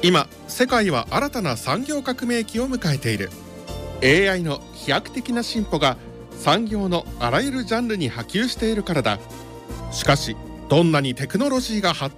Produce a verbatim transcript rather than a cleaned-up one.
今世界は新たな産業革命期を迎えている。 エーアイ の飛躍的な進歩が産業のあらゆるジャンルに波及しているからだ。しかしどんなにテクノロジーが発